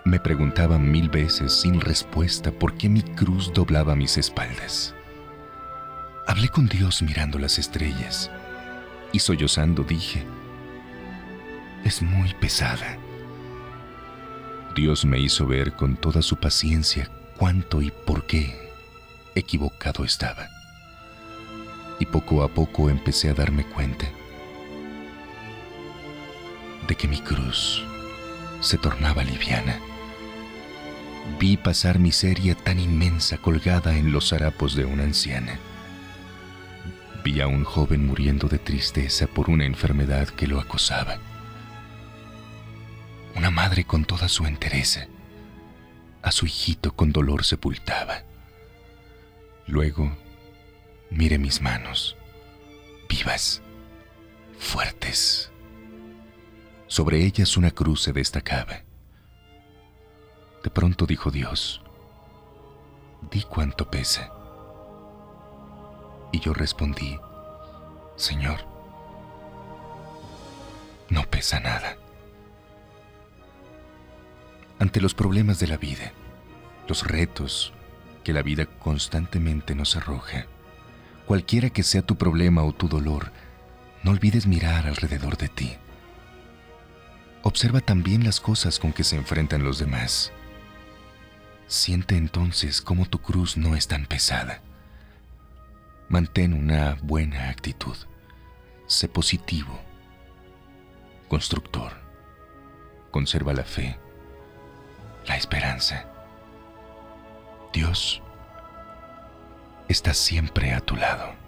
Me preguntaba 1000 veces sin respuesta por qué mi cruz doblaba mis espaldas. Hablé con Dios mirando las estrellas y sollozando dije: es muy pesada. Dios me hizo ver con toda su paciencia cuánto y por qué equivocado estaba. Y poco a poco empecé a darme cuenta de que mi cruz se tornaba liviana. Vi pasar miseria tan inmensa colgada en los harapos de una anciana. Vi a un joven muriendo de tristeza por una enfermedad que lo acosaba. Una madre con toda su entereza a su hijito con dolor sepultaba. Luego miré mis manos, vivas, fuertes. Sobre ellas una cruz se destacaba. De pronto dijo Dios: di cuánto pesa. Y yo respondí: Señor, no pesa nada. Ante los problemas de la vida, los retos que la vida constantemente nos arroja, cualquiera que sea tu problema o tu dolor, no olvides mirar alrededor de ti. Observa también las cosas con que se enfrentan los demás. Siente entonces cómo tu cruz no es tan pesada. Mantén una buena actitud. Sé positivo, constructor. Conserva la fe, la esperanza. Dios está siempre a tu lado.